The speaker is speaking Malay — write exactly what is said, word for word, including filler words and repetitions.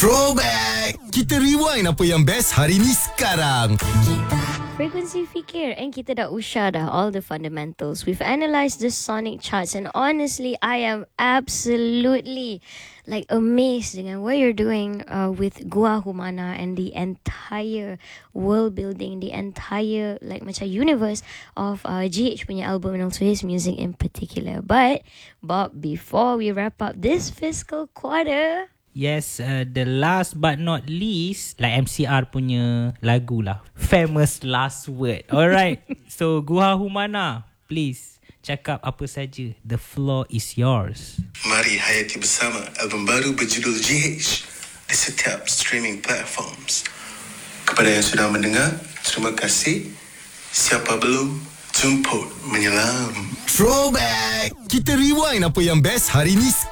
Throwback. Kita rewind apa yang best hari ni sekarang. Frequency Fikir, and kita dah usah dah all the fundamentals. We've analysed the sonic charts, and honestly I am absolutely like amazed dengan what you're doing uh, with Gua Humana and the entire world building, the entire like macam universe of uh, G H punya album and also his music in particular. But Bob, before we wrap up this fiscal quarter, yes, uh, the last but not least, like M C R punya lagu lah, famous last word. Alright, so Gua Humana, please cakap apa saja. The floor is yours. Mari hayati bersama album baru berjudul G H di setiap streaming platforms. Kepada yang sudah mendengar, terima kasih. Siapa belum, jemput menyelam. Throwback. Kita rewind apa yang best hari ni sekarang.